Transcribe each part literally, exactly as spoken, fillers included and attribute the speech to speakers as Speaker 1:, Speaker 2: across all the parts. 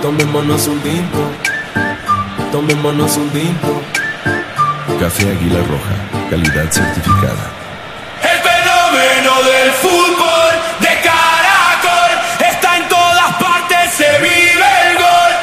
Speaker 1: Tomémonos un tinto, tomémonos un tinto.
Speaker 2: Café Águila Roja, calidad certificada.
Speaker 3: El fenómeno del fútbol de Caracol está en todas partes, se vive el gol.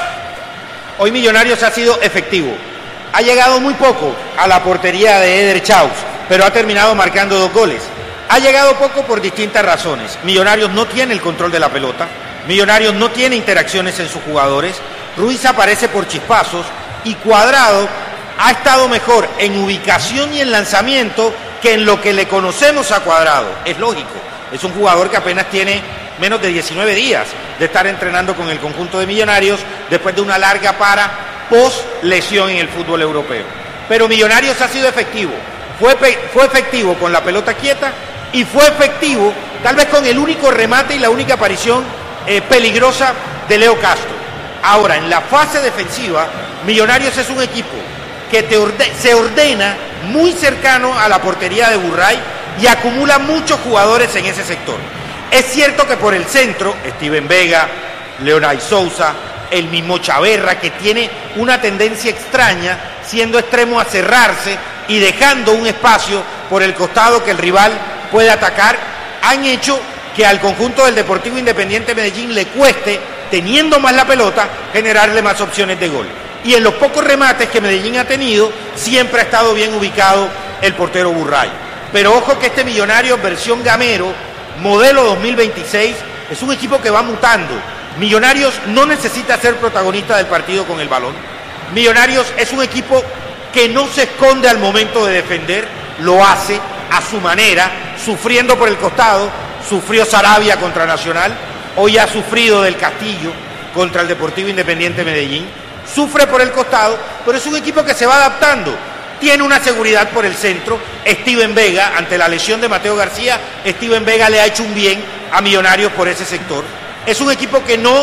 Speaker 4: Hoy Millonarios ha sido efectivo. Ha llegado muy poco a la portería de Eder Chaus, pero ha terminado marcando dos goles. Ha llegado poco por distintas razones. Millonarios no tiene el control de la pelota. Millonarios no tiene interacciones en sus jugadores. Ruiz aparece por chispazos y Cuadrado ha estado mejor en ubicación y en lanzamiento que en lo que le conocemos a Cuadrado. Es lógico, es un jugador que apenas tiene menos de diecinueve días de estar entrenando con el conjunto de Millonarios después de una larga para post lesión en el fútbol europeo. Pero Millonarios ha sido efectivo. Fue, fue efectivo con la pelota quieta y fue efectivo tal vez con el único remate y la única aparición eh, peligrosa de Leo Castro. Ahora, en la fase defensiva, Millonarios es un equipo que te orde- se ordena muy cercano a la portería de Burray y acumula muchos jugadores en ese sector. Es cierto que por el centro, Steven Vega, Leonay Sousa, el mismo Chaverra, que tiene una tendencia extraña, siendo extremo a cerrarse y dejando un espacio por el costado que el rival puede atacar, han hecho que al conjunto del Deportivo Independiente Medellín le cueste, teniendo más la pelota, generarle más opciones de gol. Y en los pocos remates que Medellín ha tenido, siempre ha estado bien ubicado el portero Burray. Pero ojo que este Millonarios versión Gamero, modelo dos mil veintiséis, es un equipo que va mutando. Millonarios no necesita ser protagonista del partido con el balón. Millonarios es un equipo que no se esconde al momento de defender, lo hace a su manera, sufriendo por el costado. Sufrió Sarabia contra Nacional, hoy ha sufrido del Castillo contra el Deportivo Independiente Medellín. Sufre por el costado, pero es un equipo que se va adaptando. Tiene una seguridad por el centro. Steven Vega, ante la lesión de Mateo García, Steven Vega le ha hecho un bien a Millonarios por ese sector. Es un equipo que no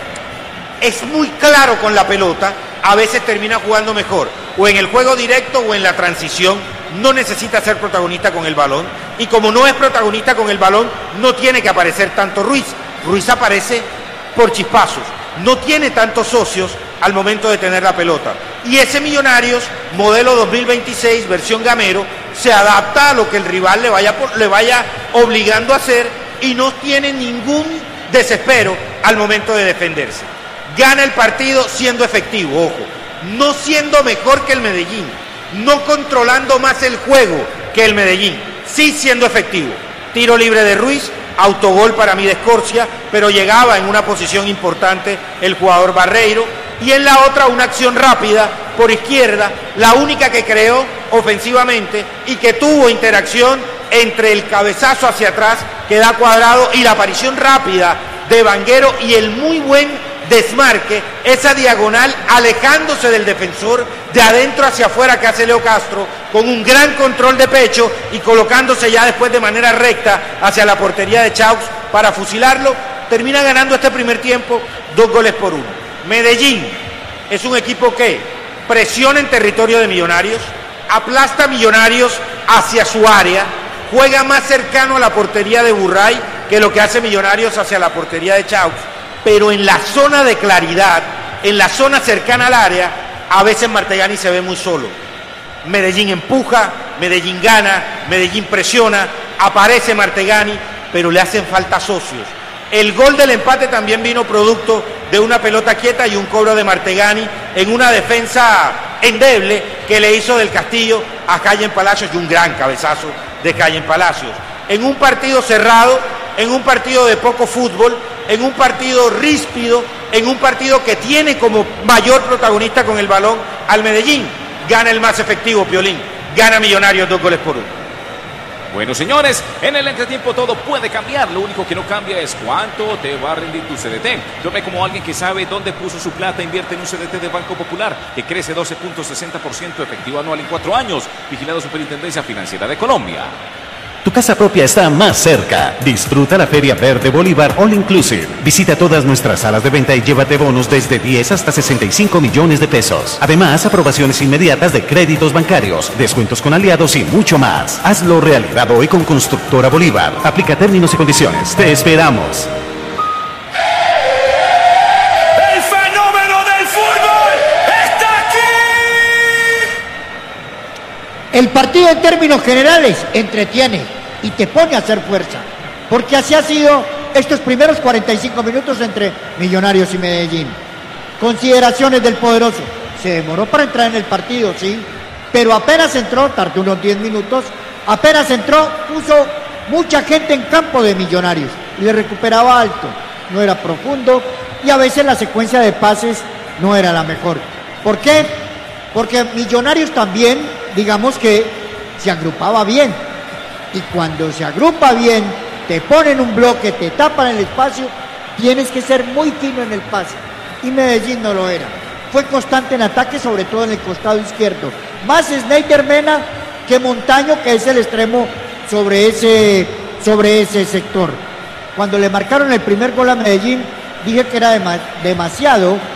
Speaker 4: es muy claro con la pelota, a veces termina jugando mejor, o en el juego directo o en la transición. No necesita ser protagonista con el balón, y como no es protagonista con el balón, no tiene que aparecer tanto Ruiz. Ruiz aparece por chispazos, no tiene tantos socios al momento de tener la pelota. Y ese Millonarios, modelo dos mil veintiséis, versión Gamero, se adapta a lo que el rival le vaya, le vaya obligando a hacer y no tiene ningún desespero al momento de defenderse. Gana el partido siendo efectivo, ojo, no siendo mejor que el Medellín, no controlando más el juego que el Medellín, sí siendo efectivo. Tiro libre de Ruiz, autogol para mí de Escorcia, pero llegaba en una posición importante el jugador Barreiro, y en la otra una acción rápida por izquierda, la única que creó ofensivamente y que tuvo interacción entre el cabezazo hacia atrás que da Cuadrado y la aparición rápida de Vanguero y el muy buen desmarque, esa diagonal alejándose del defensor de adentro hacia afuera que hace Leo Castro con un gran control de pecho y colocándose ya después de manera recta hacia la portería de Chaus para fusilarlo. Termina ganando este primer tiempo dos goles por uno. Medellín es un equipo que presiona en territorio de Millonarios, aplasta a Millonarios hacia su área, juega más cercano a la portería de Burray que lo que hace Millonarios hacia la portería de Chaus. Pero en la zona de claridad, en la zona cercana al área, a veces Martegani se ve muy solo. Medellín empuja, Medellín gana, Medellín presiona, aparece Martegani, pero le hacen falta socios. El gol del empate también vino producto de una pelota quieta y un cobro de Martegani en una defensa endeble que le hizo del Castillo a Cayen Palacios, y un gran cabezazo de Cayen Palacios. En un partido cerrado, en un partido de poco fútbol, en un partido ríspido, en un partido que tiene como mayor protagonista con el balón al Medellín, gana el más efectivo, Piolín, gana Millonarios dos goles por uno.
Speaker 5: Bueno, señores, en el entretiempo todo puede cambiar. Lo único que no cambia es cuánto te va a rendir tu C D T. Yo me como alguien que sabe dónde puso su plata, invierte en un C D T de Banco Popular que crece doce punto sesenta por ciento efectivo anual en cuatro años. Vigilado Superintendencia Financiera de Colombia.
Speaker 6: Tu casa propia está más cerca. Disfruta la Feria Verde Bolívar All Inclusive. Visita todas nuestras salas de venta y llévate bonos desde diez hasta sesenta y cinco millones de pesos. Además, aprobaciones inmediatas de créditos bancarios, descuentos con aliados y mucho más. Hazlo realidad hoy con Constructora Bolívar. Aplica términos y condiciones. Te esperamos.
Speaker 3: El fenómeno
Speaker 7: El partido en términos generales entretiene y te pone a hacer fuerza, porque así ha sido estos primeros cuarenta y cinco minutos entre Millonarios y Medellín. Consideraciones del poderoso: se demoró para entrar en el partido, sí, pero apenas entró, tardó unos diez minutos, apenas entró, puso mucha gente en campo de Millonarios y le recuperaba alto, no era profundo y a veces la secuencia de pases no era la mejor. ¿Por qué? Porque Millonarios también, digamos que se agrupaba bien, y cuando se agrupa bien, te ponen un bloque, te tapan el espacio, tienes que ser muy fino en el pase, y Medellín no lo era. Fue constante en ataque, sobre todo en el costado izquierdo, más Snyder Mena que Montaño, que es el extremo sobre ese, sobre ese sector. Cuando le marcaron el primer gol a Medellín, dije que era dema- demasiado